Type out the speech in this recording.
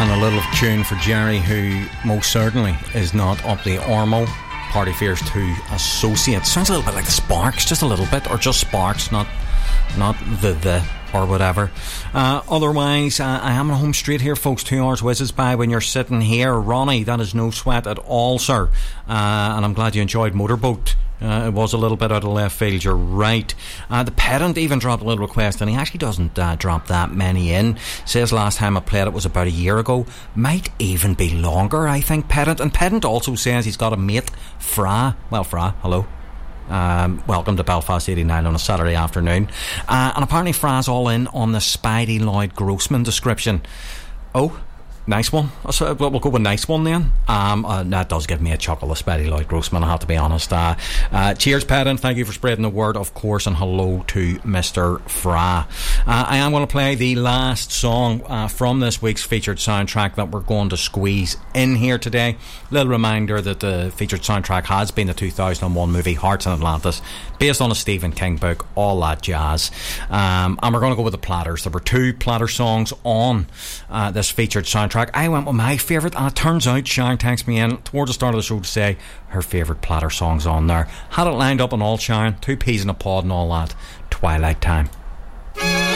And a little tune for Jerry, who most certainly is not up the Ormo. Party Fears 2 Associates. Sounds a little bit like the Sparks, just a little bit, or just Sparks, not the or whatever. Otherwise, I am on home straight here, folks. 2 hours whizzes by when you're sitting here. Ronnie, that is no sweat at all, sir. And I'm glad you enjoyed Motorboat. It was a little bit out of left field, you're right. The Pedant even dropped a little request, and he actually doesn't drop that many in. Says last time I played it was about a year ago. Might even be longer, I think, Pedant. And Pedant also says he's got a mate, Fra. Well, Fra, hello. Welcome to Belfast 89 on a Saturday afternoon. And apparently Fra's all in on the Spidey Lloyd Grossman description. Oh, nice one. So we'll go with nice one then. That does give me a chuckle, the Spidey Lloyd Grossman, I have to be honest. Cheers, Pedant. Thank you for spreading the word, of course, and hello to Mr. Fra. I am going to play the last song from this week's featured soundtrack that we're going to squeeze in here today. Little reminder that the featured soundtrack has been the 2001 movie Hearts in Atlantis, based on a Stephen King book, all that jazz. And we're going to go with the Platters. There were 2 Platter songs on this featured soundtrack. I went with my favourite, and it turns out Sharon texted me in towards the start of the show to say her favourite Platter song's on there. Had it lined up and all, Sharon. 2 peas in a pod and all that. Twilight Time.